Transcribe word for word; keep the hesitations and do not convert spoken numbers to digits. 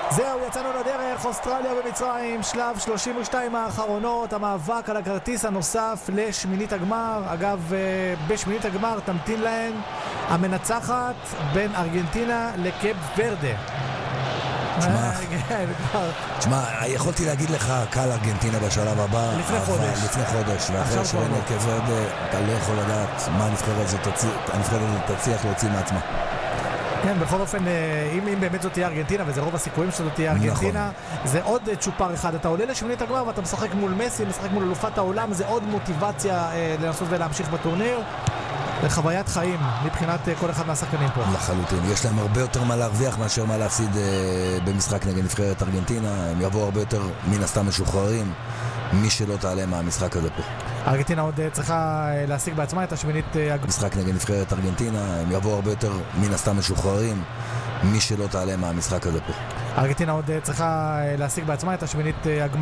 זהו, יצאנו לדרך, אוסטרליה ומצרים, שלב שלושים ושתיים האחרונות, המאבק על הכרטיס הנוסף לשמינית הגמר. אגב, בשמינית הגמר תמתין להן המנצחת בין ארגנטינה לקייפ ורדה. תשמע, יכולתי להגיד לך קל ארגנטינה בשלב הבא לפני חודש לפני חודש ואחרי שראינו קייפ ורדה אתה לא יכול לדעת מה הנבחרת הזאת תצליח להוציא מעצמה. כן, בכל אופן, אם, אם באמת זאת תהיה ארגנטינה, וזה רוב הסיכויים שזאת תהיה ארגנטינה, נכון. זה עוד צ'ופר אחד. אתה עולה לשמינית הגמר ואתה משחק מול מסי, משחק מול אלופת העולם, זה עוד מוטיבציה אה, לנסות ולהמשיך בטורניר. זה חוויית חיים מבחינת אה, כל אחד מהשחקנים פה. לחלוטין. יש להם הרבה יותר מה להרוויח מאשר מה להפסיד אה, במשחק נגד נבחרת ארגנטינה. הם יבואו הרבה יותר מן הסתם משוחררים. מי שלא תעלה מהמשחק הזה פה. ארגנטינה עוד צריכה להשיג בעצמה את השמינית הגמר. משחק נגד נבחרת ארגנטינה, הם יבואו הרבה יותר מן הסתם משוחררים. מי שלא תעלה מהמשחק הזה פה. ארגנטינה עוד צריכה להשיג בעצמה את השמינית הגמר.